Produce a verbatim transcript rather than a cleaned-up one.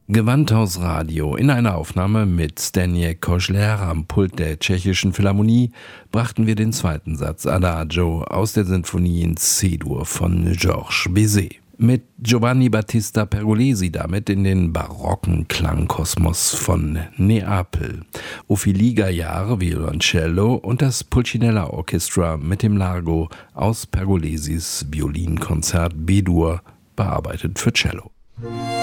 Gewandhaus Radio. In einer Aufnahme mit Zdeněk Kožler am Pult der Tschechischen Philharmonie brachten wir den zweiten Satz Adagio aus der Sinfonie in C-Dur von Georges Bizet. Mit Giovanni Battista Pergolesi damit in den barocken Klangkosmos von Neapel. Ophélie Gaillard, Violoncello und das Pulcinella Orchestra mit dem Largo aus Pergolesis Violinkonzert B-Dur, bearbeitet für Cello.